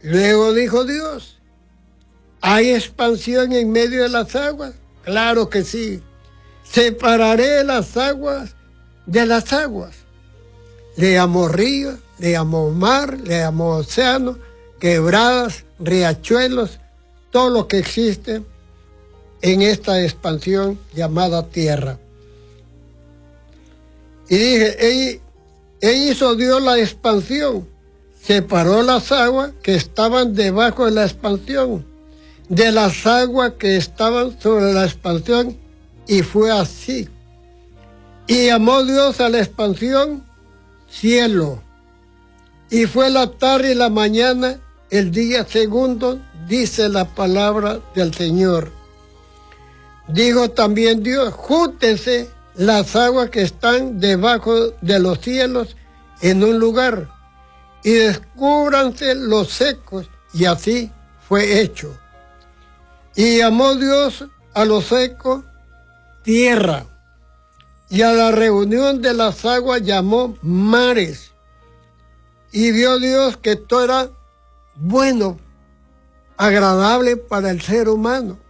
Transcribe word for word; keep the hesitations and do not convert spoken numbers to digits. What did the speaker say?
Luego dijo Dios, ¿hay expansión en medio de las aguas? Claro que sí. Separaré las aguas de las aguas. Le llamó río, le llamó mar, le llamó océano, quebradas, riachuelos, todo lo que existe en esta expansión llamada tierra. Y dije, él, él hizo Dios la expansión, separó las aguas que estaban debajo de la expansión, de las aguas que estaban sobre la expansión, y fue así. Y llamó Dios a la expansión cielo. Y fue la tarde y la mañana, el día segundo, dice la palabra del Señor. Dijo también Dios, júntense las aguas que están debajo de los cielos en un lugar, y descúbranse los secos, y así fue hecho. Y llamó Dios a los secos tierra, y a la reunión de las aguas llamó mares. Y vio Dios que todo era bueno, agradable para el ser humano.